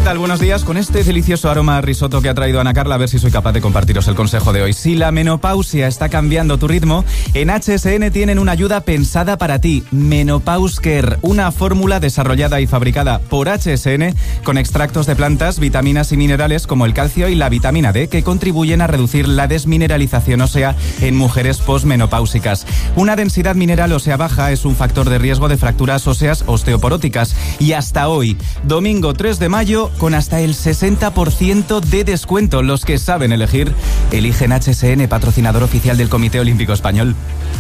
tal? Buenos días. Con este delicioso aroma a risotto que ha traído Ana Carla, a ver si soy capaz de compartiros el consejo de hoy. Si la menopausia está cambiando tu ritmo, en HSN tienen una ayuda pensada para ti. Menopause Care, una fórmula desarrollada y fabricada por HSN con extractos de plantas, vitaminas y minerales como el calcio y la vitamina D que contribuyen a reducir la desmineralización ósea en mujeres posmenopáusicas. Una densidad mineral ósea baja es un factor de riesgo de fracturas óseas osteoporóticas y hasta hoy, domingo 3 de mayo, con hasta el 60% de descuento. Los que saben elegir, eligen HSN, patrocinador oficial del Comité Olímpico Español.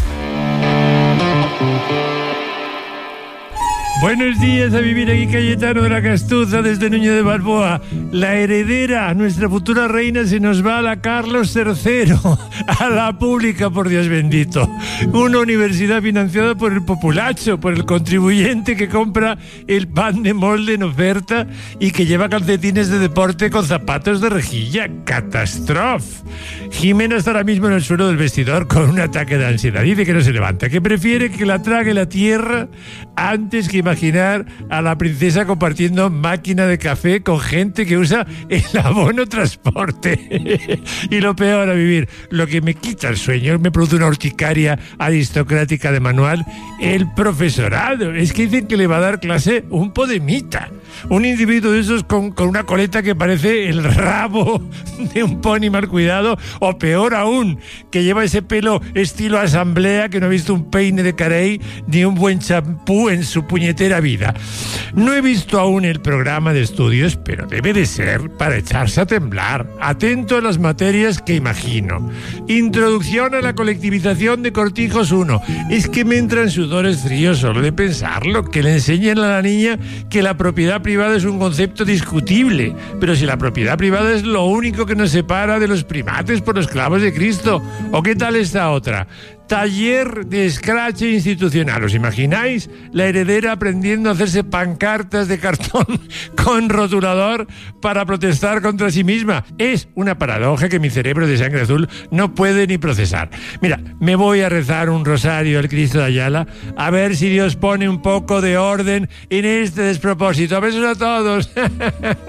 Buenos días, a vivir aquí Cayetano de la Castuza desde Núñez de Balboa. La heredera, nuestra futura reina, se nos va a la Carlos III, a la pública, por Dios bendito. Una universidad financiada por el populacho, por el contribuyente que compra el pan de molde en oferta y que lleva calcetines de deporte con zapatos de rejilla. ¡Catástrofe! Jimena está ahora mismo en el suelo del vestidor con un ataque de ansiedad. Dice que no se levanta, que prefiere que la trague la tierra antes que imaginar a la princesa compartiendo máquina de café con gente que usa el abono transporte. Y lo peor a vivir, lo que me quita el sueño, me produce una urticaria aristocrática de manual, el profesorado. Es que dicen que le va a dar clase un podemita, un individuo de esos con una coleta que parece el rabo de un pony mal cuidado, o peor aún, que lleva ese pelo estilo asamblea, que no ha visto un peine de Carey ni un buen champú en su puñetera vida. No he visto aún el programa de estudios, pero debe de ser para echarse a temblar. Atento a las materias que imagino. Introducción a la colectivización de Cortijos 1. Es que me entran sudores fríos solo de pensarlo, que le enseñen a la niña que la propiedad privada es un concepto discutible. Pero si la propiedad privada es lo único que nos separa de los primates por los clavos de Cristo. ¿O qué tal esta otra? Taller de scratch institucional. ¿Os imagináis? La heredera aprendiendo a hacerse pancartas de cartón con rotulador para protestar contra sí misma. Es una paradoja que mi cerebro de sangre azul no puede ni procesar. Mira, me voy a rezar un rosario al Cristo de Ayala a ver si Dios pone un poco de orden en este despropósito. Besos a todos.